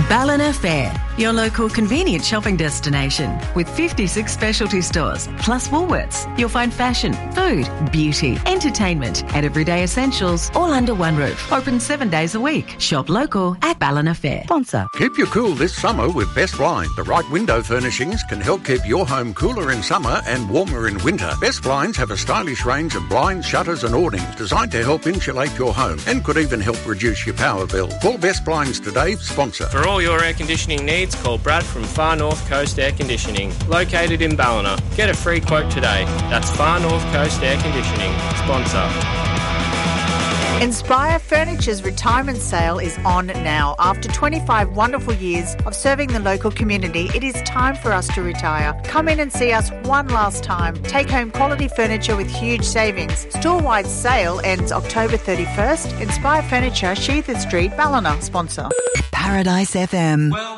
Ballina Fair, your local convenient shopping destination with 56 specialty stores, plus Woolworths. You'll find fashion, food, beauty, entertainment and everyday essentials all under one roof. Open 7 days a week. Shop local at Ballina Fair. Sponsor. Keep you cool this summer with Best Blinds. The right window furnishings can help keep your home cooler in summer and warmer in winter. Best Blinds have a stylish range of blinds, shutters and awnings designed to help insulate your home and could even help reduce your power bill. Call Best Blinds today, sponsor. For all your air conditioning needs, call Brad from Far North Coast Air Conditioning, located in Ballina. Get a free quote today. That's Far North Coast Air Conditioning, sponsor. Inspire Furniture's retirement sale is on now. After 25 wonderful years of serving the local community, it is time for us to retire. Come in and see us one last time. Take home quality furniture with huge savings. Store-wide sale ends October 31st. Inspire Furniture, Sheether Street, Ballina, sponsor. Paradise FM.